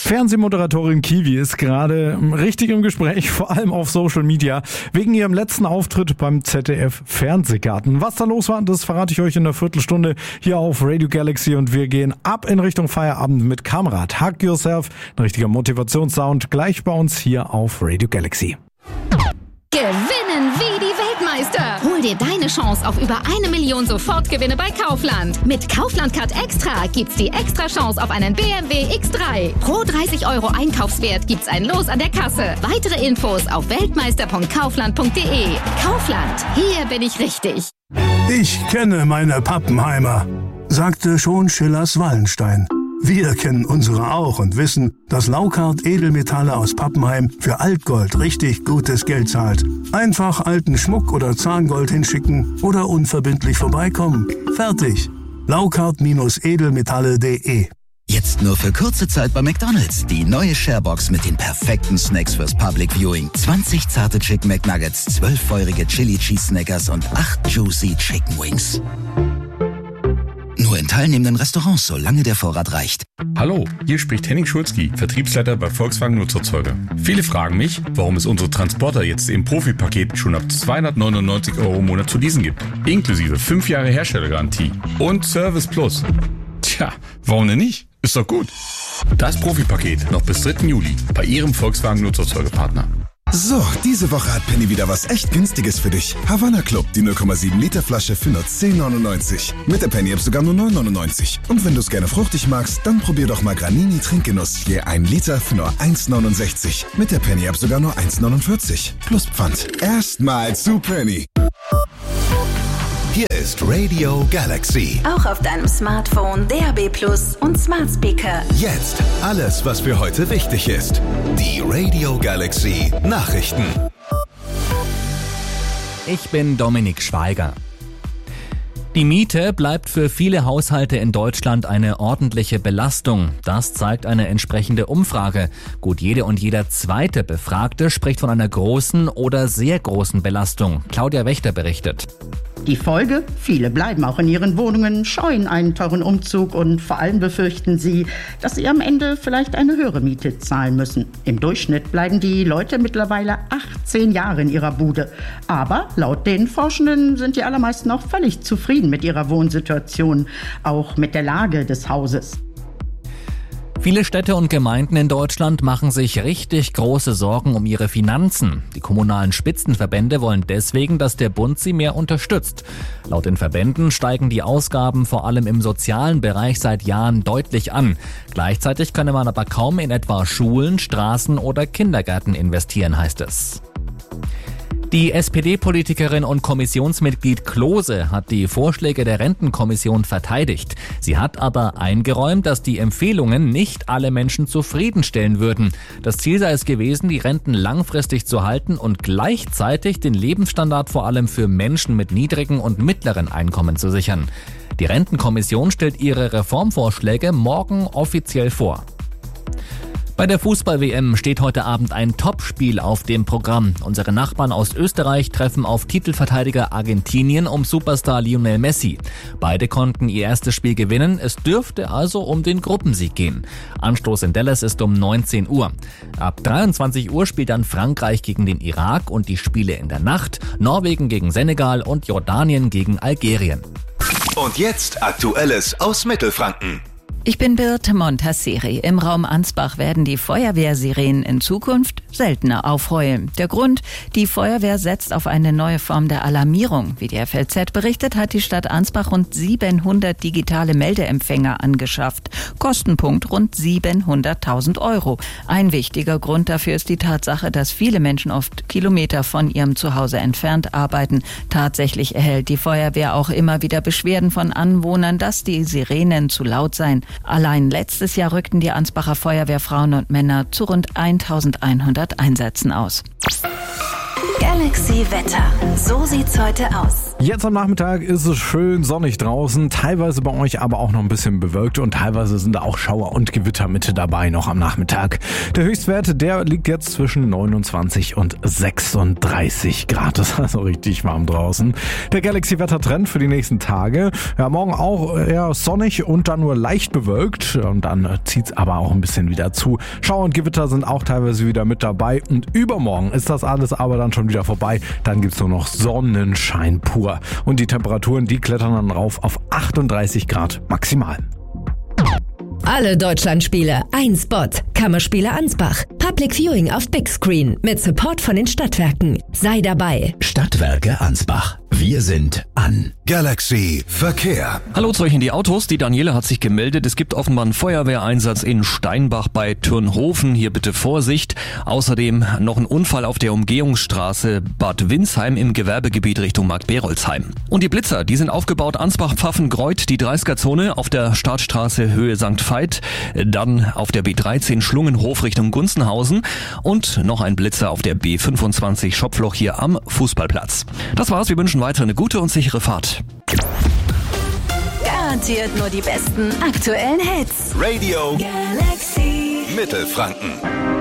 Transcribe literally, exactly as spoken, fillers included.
Fernsehmoderatorin Kiwi ist gerade richtig im Gespräch, vor allem auf Social Media, wegen ihrem letzten Auftritt beim Z D F Fernsehgarten. Was da los war, das verrate ich euch in einer Viertelstunde hier auf Radio Galaxy und wir gehen ab in Richtung Feierabend mit Kamerad. Hug Yourself, ein richtiger Motivationssound, gleich bei uns hier auf Radio Galaxy. Gewinnen wie die Weltmeister. Hol dir deine Chance auf über eine Million Sofortgewinne bei Kaufland. Mit Kaufland Card Extra gibt's die extra Chance auf einen B M W X drei. Pro dreißig Euro Einkaufswert gibt's ein Los an der Kasse. Weitere Infos auf weltmeister punkt kaufland punkt de. Kaufland, hier bin ich richtig. Ich kenne meine Pappenheimer, sagte schon Schillers Wallenstein. Wir kennen unsere auch und wissen, dass Laukart Edelmetalle aus Pappenheim für Altgold richtig gutes Geld zahlt. Einfach alten Schmuck oder Zahngold hinschicken oder unverbindlich vorbeikommen. Fertig. Laukart-edelmetalle punkt de. Jetzt nur für kurze Zeit bei McDonald's. Die neue Sharebox mit den perfekten Snacks fürs Public Viewing. zwanzig zarte Chicken McNuggets, zwölf feurige Chili Cheese Snackers und acht Juicy Chicken Wings. Nur in teilnehmenden Restaurants, solange der Vorrat reicht. Hallo, hier spricht Henning Schulzki, Vertriebsleiter bei Volkswagen Nutzerzeuger. Viele fragen mich, warum es unsere Transporter jetzt im Profi-Paket schon ab zweihundertneunundneunzig Euro im Monat zu leasen gibt. Inklusive fünf Jahre Herstellergarantie und Service Plus. Tja, warum denn nicht? Ist doch gut. Das Profi-Paket noch bis dritten Juli bei Ihrem Volkswagen Nutzerzeugerpartner. So, diese Woche hat Penny wieder was echt Günstiges für dich. Havanna Club, die null Komma sieben Liter Flasche für nur zehn neunundneunzig. Mit der Penny App sogar nur neun neunundneunzig. Und wenn du es gerne fruchtig magst, dann probier doch mal Granini Trinkgenuss. Je ein Liter für nur eins neunundsechzig. Mit der Penny App sogar nur eins neunundvierzig. Plus Pfand. Erstmal zu Penny. Hier ist Radio Galaxy. Auch auf deinem Smartphone, D A B Plus und Smart Speaker. Jetzt alles, was für heute wichtig ist. Die Radio Galaxy Nachrichten. Ich bin Dominik Schweiger. Die Miete bleibt für viele Haushalte in Deutschland eine ordentliche Belastung. Das zeigt eine entsprechende Umfrage. Gut jede und jeder zweite Befragte spricht von einer großen oder sehr großen Belastung. Claudia Wächter berichtet. Die Folge? Viele bleiben auch in ihren Wohnungen, scheuen einen teuren Umzug und vor allem befürchten sie, dass sie am Ende vielleicht eine höhere Miete zahlen müssen. Im Durchschnitt bleiben die Leute mittlerweile achtzehn Jahre in ihrer Bude. Aber laut den Forschenden sind die allermeisten auch völlig zufrieden mit ihrer Wohnsituation, auch mit der Lage des Hauses. Viele Städte und Gemeinden in Deutschland machen sich richtig große Sorgen um ihre Finanzen. Die kommunalen Spitzenverbände wollen deswegen, dass der Bund sie mehr unterstützt. Laut den Verbänden steigen die Ausgaben vor allem im sozialen Bereich seit Jahren deutlich an. Gleichzeitig könne man aber kaum in etwa Schulen, Straßen oder Kindergärten investieren, heißt es. Die S P D-Politikerin und Kommissionsmitglied Klose hat die Vorschläge der Rentenkommission verteidigt. Sie hat aber eingeräumt, dass die Empfehlungen nicht alle Menschen zufriedenstellen würden. Das Ziel sei es gewesen, die Renten langfristig zu halten und gleichzeitig den Lebensstandard vor allem für Menschen mit niedrigen und mittleren Einkommen zu sichern. Die Rentenkommission stellt ihre Reformvorschläge morgen offiziell vor. Bei der Fußball-W M steht heute Abend ein Topspiel auf dem Programm. Unsere Nachbarn aus Österreich treffen auf Titelverteidiger Argentinien um Superstar Lionel Messi. Beide konnten ihr erstes Spiel gewinnen, es dürfte also um den Gruppensieg gehen. Anstoß in Dallas ist um neunzehn Uhr. Ab dreiundzwanzig Uhr spielt dann Frankreich gegen den Irak und die Spiele in der Nacht, Norwegen gegen Senegal und Jordanien gegen Algerien. Und jetzt Aktuelles aus Mittelfranken. Ich bin Birte Montasseri. Im Raum Ansbach werden die Feuerwehrsirenen in Zukunft seltener aufheulen. Der Grund? Die Feuerwehr setzt auf eine neue Form der Alarmierung. Wie die F L Z berichtet, hat die Stadt Ansbach rund siebenhundert digitale Meldeempfänger angeschafft. Kostenpunkt rund siebenhunderttausend Euro. Ein wichtiger Grund dafür ist die Tatsache, dass viele Menschen oft Kilometer von ihrem Zuhause entfernt arbeiten. Tatsächlich erhält die Feuerwehr auch immer wieder Beschwerden von Anwohnern, dass die Sirenen zu laut seien. Allein letztes Jahr rückten die Ansbacher Feuerwehrfrauen und Männer zu rund eintausendeinhundert Einsätzen aus. Galaxy. Galaxy Wetter. So sieht's heute aus. Jetzt am Nachmittag ist es schön sonnig draußen, teilweise bei euch aber auch noch ein bisschen bewölkt und teilweise sind da auch Schauer und Gewitter mit dabei noch am Nachmittag. Der Höchstwert, der liegt jetzt zwischen neunundzwanzig und sechsunddreißig Grad. Das ist also richtig warm draußen. Der Galaxy-Wetter-Trend für die nächsten Tage. Ja, morgen auch eher sonnig und dann nur leicht bewölkt und dann zieht's aber auch ein bisschen wieder zu. Schauer und Gewitter sind auch teilweise wieder mit dabei und übermorgen ist das alles aber dann schon wieder vorbei. Dann gibt's nur noch Sonnenschein pur. Und die Temperaturen, die klettern dann rauf auf achtunddreißig Grad maximal. Alle Deutschlandspiele, ein Spot. Kammerspiele Ansbach. Public Viewing auf Big Screen mit Support von den Stadtwerken. Sei dabei. Stadtwerke Ansbach. Wir sind an. Galaxy Verkehr. Hallo zu euch in die Autos. Die Daniele hat sich gemeldet. Es gibt offenbar einen Feuerwehreinsatz in Steinbach bei Türnhofen. Hier bitte Vorsicht. Außerdem noch ein Unfall auf der Umgehungsstraße Bad Windsheim im Gewerbegebiet Richtung Markt-Berolzheim. Und die Blitzer, die sind aufgebaut. Ansbach-Pfaffengreuth, die dreißiger-Zone auf der Startstraße Höhe Sankt Veit. Dann auf der B dreizehn Schlungenhof Richtung Gunzenhausen. Und noch ein Blitzer auf der B fünfundzwanzig Schopfloch hier am Fußballplatz. Das war's. Wir wünschen weiter eine gute und sichere Fahrt. Garantiert nur die besten aktuellen Hits. Radio Galaxy Mittelfranken.